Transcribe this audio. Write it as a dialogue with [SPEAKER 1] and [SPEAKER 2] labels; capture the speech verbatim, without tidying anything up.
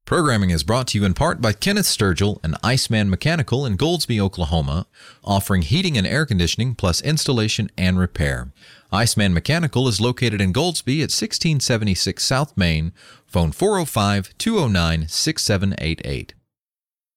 [SPEAKER 1] Programming is brought to you in part by Kenneth Sturgill and Iceman Mechanical in Goldsby, Oklahoma, offering heating and air conditioning plus installation and repair. Iceman Mechanical is located in Goldsby at sixteen seventy-six South Main. Phone four oh five, two oh nine, six seven eight eight.